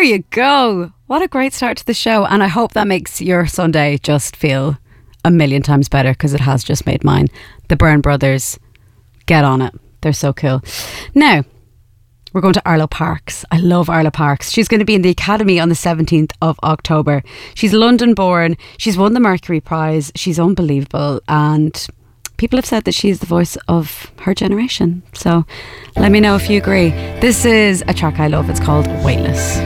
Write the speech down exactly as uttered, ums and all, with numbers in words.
There you go. What a great start to the show. And I hope that makes your Sunday just feel a million times better, because it has just made mine. The Byrne Brothers, get on it. They're so cool. Now, we're going to Arlo Parks. I love Arlo Parks. She's going to be in the Academy on the seventeenth of October. She's London born. She's won the Mercury Prize. She's unbelievable. And people have said that she's the voice of her generation. So let me know if you agree. This is a track I love. It's called Weightless.